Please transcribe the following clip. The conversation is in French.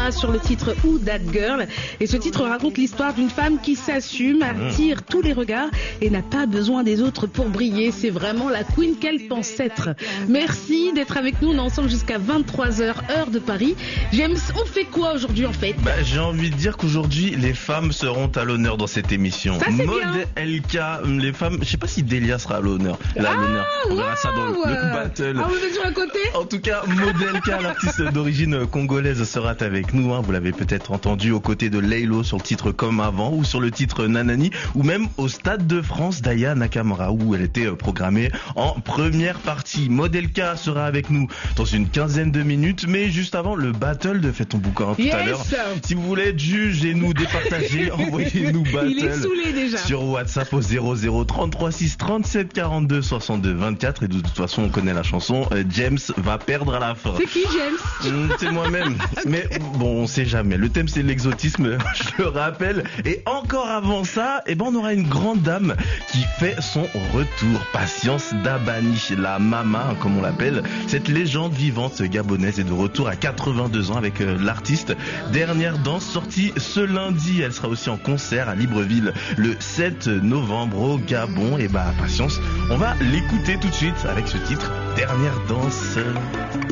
Camara sur le titre Who That Girl. Et ce titre raconte l'histoire d'une femme qui s'assume, attire tous les regards et n'a pas besoin des autres pour briller. C'est vraiment la queen qu'elle pense être. Merci d'être avec nous. On est ensemble jusqu'à 23h, heure de Paris. James, on fait quoi aujourd'hui en fait? J'ai envie de dire qu'aujourd'hui, les femmes seront à l'honneur dans cette émission. Ça, c'est Mode bien. LK, les femmes, je sais pas si Delia sera à l'honneur. On verra ça dans le battle. Ah, vous êtes sur un côté? En tout cas, Mode LK, l'artiste d'origine congolaise, sera avec nous. Vous l'avez peut-être entendu aux côtés de Laylo sur le titre Comme Avant ou sur le titre Nanani ou même au Stade de France d'Aya Nakamura où elle était programmée en première partie. Mode LK sera avec nous dans une quinzaine de minutes, mais juste avant le battle de Fais ton bouquin tout à l'heure. Si vous voulez être juge et nous départager, envoyez-nous battle. Il est saoulé déjà. Sur WhatsApp au 00 33 6 37 42 62 24 et de toute façon on connaît la chanson. James va perdre à la fin. C'est qui James? C'est moi-même. Mais bon, on sait jamais. Le thème c'est l'exotisme, je le rappelle. Et encore avant ça, on aura une grande dame qui fait son retour. Patience Dabani, la mama comme on l'appelle. Cette légende vivante gabonaise est de retour à 82 ans avec l'artiste. Dernière danse sortie ce lundi. Elle sera aussi en concert à Libreville le 7 novembre au Gabon. Et patience, on va l'écouter tout de suite avec ce titre Dernière danse.